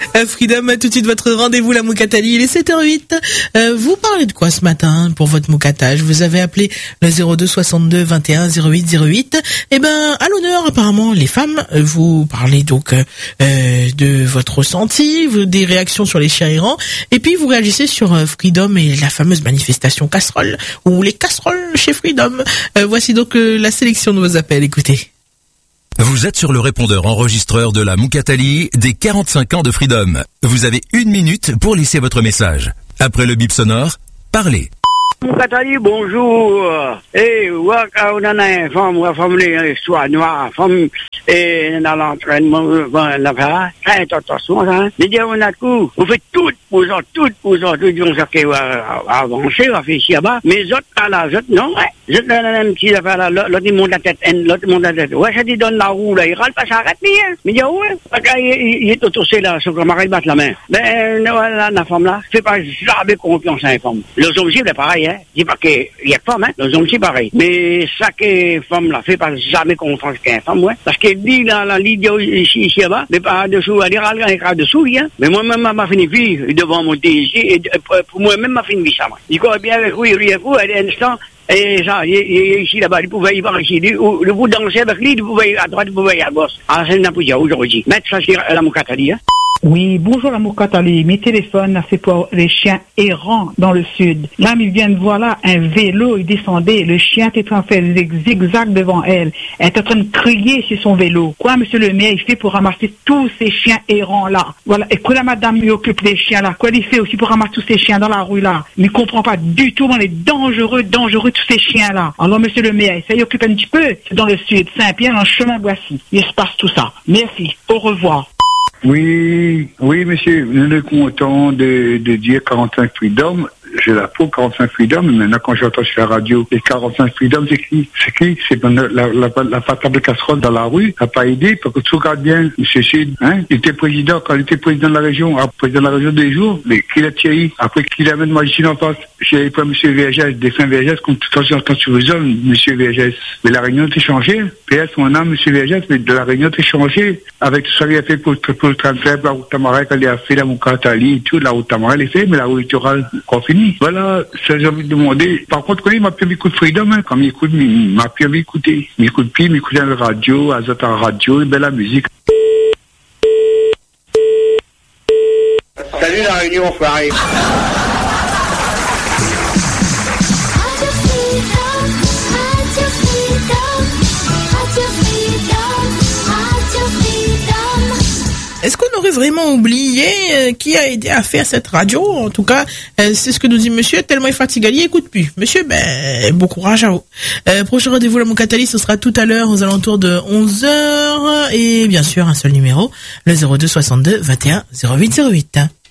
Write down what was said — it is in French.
Freedom, tout de suite votre rendez-vous, la Moukatali, il est 7h08. Vous parlez de quoi ce matin pour votre Moukatage? Vous avez appelé le 02 62 21 08 08. Eh ben, à l'honneur, apparemment, les femmes, vous parlez donc de votre ressenti, des réactions sur les chiens errants, et puis vous réagissez sur Freedom et la fameuse manifestation casserole, ou les casseroles chez Freedom. Voici donc la sélection de vos appels, écoutez. Vous êtes sur le répondeur enregistreur de la Moukatali des 45 ans de Freedom. Vous avez 1 minute pour laisser votre message. Après le bip sonore, parlez. Moukatali, bonjour. On a une femme, l'histoire noire, femme, et dans l'entraînement, la faire, très attention, hein. Les dire, on a tout, on fait tout pour ça, tout, ça qui va avancer, va faire ici, bas, mais autres, là, non, ouais. Je donne un petit affaire là, l'autre monte la tête, Ouais, ça dit donne la roue, là, il râle pas, ça arrête, hein. Mais il dit, ouais, il est autossé là, sur le mari battre la main. Voilà, la femme là, fait pas jamais confiance à une femme. Les hommes aussi, c'est pareil, hein. Je dis pas qu'il y a que femme, hein. Les hommes aussi, pareil. Mais ça que femme là, fait pas jamais confiance à une femme, ouais. Parce qu'elle dit, là, l'idiot ici, là-bas, mais pas dessous, elle dira, elle ira dessous, hein. Mais moi-même, m'a fini vie, devant monter ici, et pour moi-même, m'a fini vie, ça, moi. Il croit bien avec lui, il est fou, à l'instant, et ça, il est ici, là-bas, il pouvait y voir ici, vous dansez avec lui, vous pouvez à droite, vous pouvez à gauche. Ah, c'est n'a pas aujourd'hui. Mettre ça sur la Moukatali, hein. Oui, bonjour la Moukatali. Mes téléphones, là, c'est pour les chiens errants dans le sud. Là, ils viennent voir là un vélo, il descendait. Le chien était en train de faire des zigzags devant elle. Elle est en train de crier sur son vélo. Quoi, monsieur le maire, il fait pour ramasser tous ces chiens errants là? Voilà. Et quoi la madame lui occupe des chiens là? Quoi il fait aussi pour ramasser tous ces chiens dans la rue là? Il ne comprend pas du tout, on est dangereux, tous ces chiens là. Alors, monsieur le maire, ça y occupe un petit peu. C'est dans le sud, Saint-Pierre, dans le chemin Boissy. Il se passe tout ça. Merci. Au revoir. Oui, monsieur, nous sommes contents de dire 45 Freedom. J'ai la peau 45 Freedom, mais maintenant quand j'entends sur la radio les 45 Freedom, c'est qui? C'est la patate de casserole dans la rue, ça n'a pas aidé, parce que tu regardes bien, monsieur Sud, hein, il était président, quand il était président de la région, président de la région des jours, mais qu'il a Thierry, après qu'il amène moi ici en face, j'ai pas monsieur Vergès, défunt Vergès, comme tout le temps j'entends sur les hommes, monsieur Vergès. Mais la réunion était changée, PS, mon âme, monsieur Vergès, mais de la réunion était changée, avec tout ça qu'il a fait pour le train de fer, la route Tamaret, quand il a fait la Moukatali et tout, la route Tamaret, elle est faite, mais la route littorale, qu'on finit. Voilà, ça j'ai envie de demander. Par contre, quand il m'a plus écouté Freedom, hein, quand il m'écoute, il m'a plus écouté. Il m'écoute plus, il m'écoute la radio, Azot en radio, et la musique. Salut la réunion, frère. Est-ce qu'on aurait vraiment oublié qui a aidé à faire cette radio? En tout cas, c'est ce que nous dit monsieur, tellement il est fatigué, il écoute plus. Monsieur, bon courage à vous. Prochain rendez-vous, la Moukatali, ce sera tout à l'heure aux alentours de 11h. Et bien sûr, un seul numéro, le 02 62 21 08 08.